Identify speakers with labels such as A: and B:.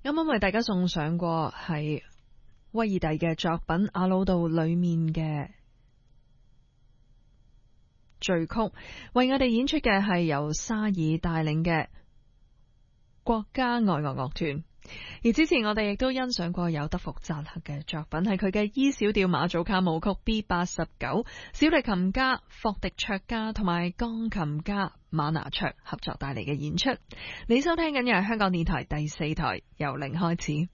A: 啱啱為大家送上過係威爾第嘅作品《阿魯道》裏面嘅序曲，為我哋演出嘅係由沙爾帶領嘅國家愛樂樂團。而之前我哋亦都欣賞過有德福扎克嘅作品，係佢嘅 E 小調馬祖卡舞曲 B89， 小提琴家霍迪卓加同埋鋼琴家馬拿卓合作帶嚟嘅演出。你收聽緊嘅係香港電台第4台由零開始。